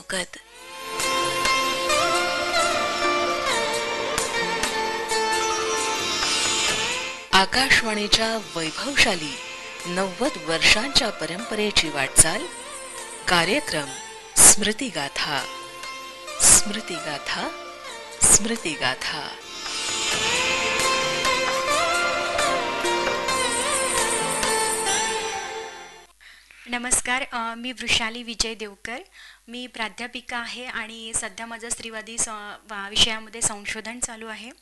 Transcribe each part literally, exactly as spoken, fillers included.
चौकत. आकाशवाणीच्या वैभवशाली नव्वद वर्षांच्या परंपरेची वाटचाल. कार्यक्रम स्मृतिगाथा. स्मृतिगाथा स्मृतिगाथा. नमस्कार, मी वृषाली विजय देवकर. मी प्राध्यापिका आहे आणि सध्या माझं स्त्रीवादी स विषयामध्ये संशोधन चालू आहे.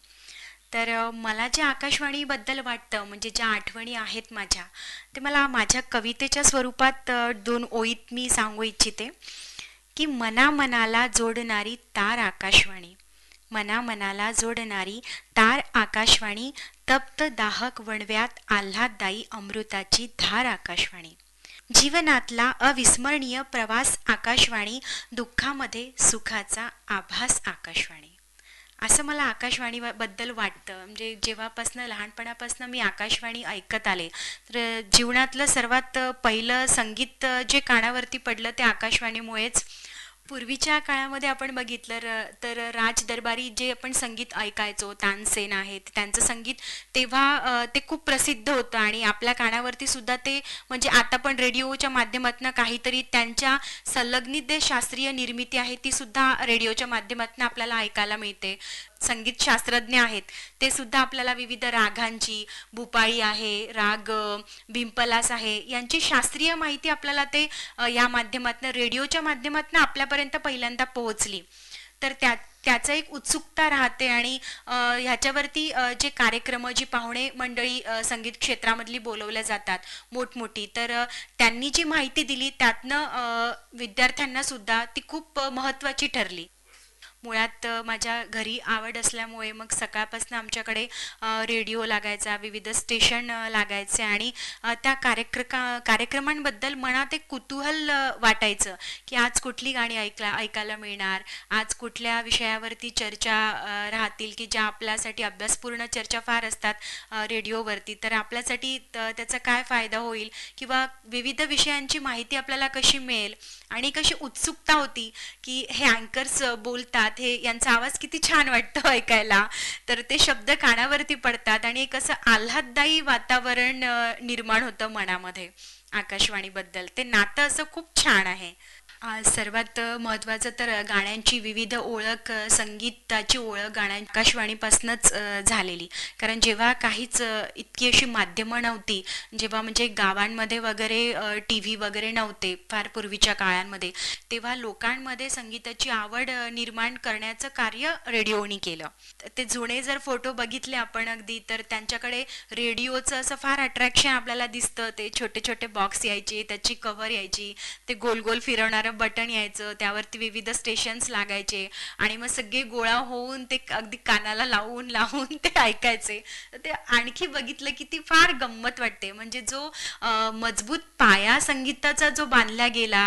तर मला जे आकाशवाणीबद्दल वाटतं, म्हणजे ज्या आठवणी आहेत माझ्या, ते मला माझ्या कवितेच्या स्वरूपात दोन ओळीत मी सांगू इच्छिते की मना मनाला जोडणारी तार आकाशवाणी, मना मनाला जोडणारी तार आकाशवाणी, तप्त दाहक वणव्यात आल्हाददायी अमृताची धार आकाशवाणी, जीवनातला अविस्मरणीय प्रवास आकाशवाणी, दुःखामध्ये सुखाचा आभास आकाशवाणी. असं मला आकाशवाणीबद्दल वाटतं. म्हणजे जेव्हापासनं लहानपणापासून मी आकाशवाणी ऐकत आले, तर जीवनातलं सर्वात पहिलं संगीत जे कानावरती पडलं ते आकाशवाणीमुळेच. पूर्वीच्या काळामध्ये आपण बघितलं तर राज दरबारी जे आपण संगीत ऐकायचो, तानसेन आहेत, त्यांचं संगीत तेव्हा ते खूप प्रसिद्ध होतं आणि आपल्या कानावरती सुद्धा ते, म्हणजे आता पण रेडिओच्या माध्यमातून काहीतरी त्यांच्या संलग्नित शास्त्रीय निर्मिती आहे ती सुद्धा रेडिओच्या माध्यमातून आपल्याला ऐकायला मिळते. संगीत शास्त्रज्ञ आहेत ते सुद्धा आपल्याला विविध रागांची, भूपाळी आहे, राग, भिंपलास आहे, यांची शास्त्रीय माहिती आपल्याला ते या माध्यमातून, रेडिओच्या माध्यमातून आपल्यापर्यंत पहिल्यांदा पोहोचली. तर त्या त्याचं एक उत्सुकता राहते आणि ह्याच्यावरती जे कार्यक्रम, जी पाहुणे मंडळी संगीत क्षेत्रामधली बोलवल्या जातात मोठमोठी, तर त्यांनी जी माहिती दिली त्यातनं विद्यार्थ्यांना सुद्धा ती खूप महत्त्वाची ठरली. मुळात माझ्या घरी आवड असल्यामुळे मग सकाळपासून आमच्याकडे रेडिओ लागायचा, विविध स्टेशन लागायचे आणि त्या कार्यक्र कार्यक्रमांबद्दल मनात एक कुतूहल वाटायचं की आज कुठली गाणी ऐकला ऐकायला मिळणार, आज कुठल्या विषयावरती चर्चा राहतील की ज्या आपल्यासाठी अभ्यासपूर्ण चर्चा फार असतात रेडिओवरती, तर आपल्यासाठी त्याचा काय फायदा होईल किंवा विविध विषयांची माहिती आपल्याला कशी मिळेल. आणि कशी उत्सुकता होती की हे अँकर्स बोलतात, हे यांचा आवाज किती छान वाटतो ऐकायला, तर ते शब्द कानावरती पडतात आणि एक असं आल्हाददायी वातावरण निर्माण होतं मनामध्ये. आकाशवाणीबद्दल ते नातं असं खूप छान आहे. सर्वात महत्त्वाचं तर गाण्यांची विविध ओळख, संगीताची ओळख गाण्या आकाशवाणीपासूनच झालेली. कारण जेव्हा काहीच इतकी अशी माध्यमं नव्हती, जेव्हा म्हणजे गावांमध्ये वगैरे टी व्ही वगैरे नव्हते फार पूर्वीच्या काळांमध्ये, तेव्हा लोकांमध्ये संगीताची आवड निर्माण करण्याचं कार्य रेडिओनी केलं. ते जुने जर फोटो बघितले आपण अगदी, तर त्यांच्याकडे रेडिओचं असं फार अट्रॅक्शन आपल्याला दिसतं. ते छोटे छोटे बॉक्स यायचे, त्याची कव्हर यायची, ते गोल गोल फिरवणारं बटन यायचं, त्यावरती विविध स्टेशन्स लागायचे आणि मग सगळे गोळा होऊन ते अगदी कानाला लावून लावून ते ऐकायचे. ते आणखी बघितलं की ती फार गंमत वाटते. म्हणजे जो मजबूत पाया संगीताचा जो बांधला गेला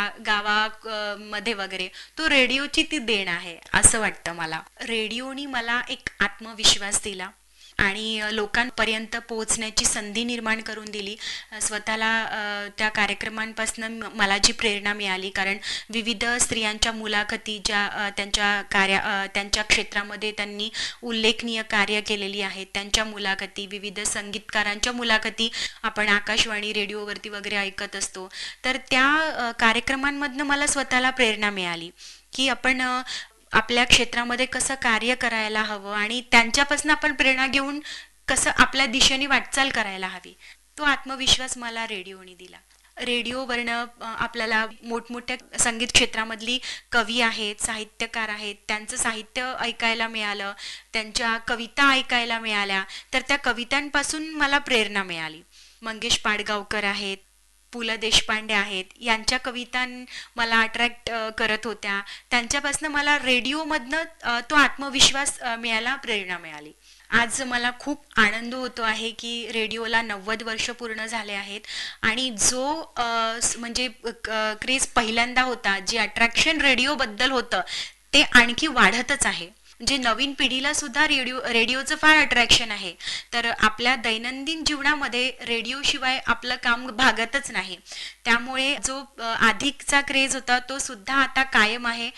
गावामध्ये वगैरे, तो रेडिओची ती देण आहे असं वाटतं मला. रेडिओनी मला एक आत्मविश्वास दिला आणि लोकांपर्यंत पोहोचण्याची संधी निर्माण करून दिली. स्वतःला त्या कार्यक्रमांपासून मला जी प्रेरणा मिळाली, कारण विविध स्त्रियांच्या मुलाखती ज्या त्यांच्या कार्या त्यांच्या क्षेत्रामध्ये त्यांनी उल्लेखनीय कार्य केलेली आहेत, त्यांच्या मुलाखती, विविध संगीतकारांच्या मुलाखती आपण आकाशवाणी रेडिओवरती वगैरे ऐकत असतो. तर त्या कार्यक्रमांमधनं मला स्वतःला प्रेरणा मिळाली की आपण आपल्या क्षेत्रामध्ये कसं कार्य करायला हवं आणि त्यांच्यापासून आपण प्रेरणा घेऊन कसं आपल्या दिशेने वाटचाल करायला हवी. तो आत्मविश्वास मला रेडिओने दिला. रेडिओवरनं आपल्याला मोठमोठ्या संगीत क्षेत्रामधली कवी आहेत, साहित्यकार आहेत, त्यांचं साहित्य ऐकायला मिळालं, त्यांच्या कविता ऐकायला मिळाल्या. तर त्या कवितांपासून मला प्रेरणा मिळाली. मंगेश पाडगावकर आहेत, पु ल देशपांडे आहेत, यांच्या कविता मला अट्रॅक्ट करत होत्या. त्यांच्यापासून मला रेडिओमधनं तो आत्मविश्वास मिळायला, प्रेरणा मिळाली. आज मला खूप आनंद होतो आहे की रेडिओला नव्वद वर्ष पूर्ण झाले आहेत आणि जो म्हणजे क्रेज पहिल्यांदा होता, जे अट्रॅक्शन रेडिओबद्दल होतं, ते आणखी वाढतच आहे. जे नवीन पिढीला सुद्धा रेडिओ रेडिओचं फार अट्रॅक्शन आहे. तर आपल्या दैनंदिन जीवनामध्ये रेडिओशिवाय आपलं काम भागतच नाही. त्यामुळे जो आधीचा क्रेज होता तो सुद्धा आता कायम आहे